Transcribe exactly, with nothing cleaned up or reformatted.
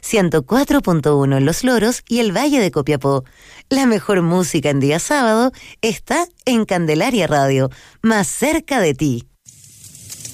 ciento cuatro punto uno en Los Loros y el Valle de Copiapó. La mejor música en día sábado está en Candelaria Radio, más cerca de ti.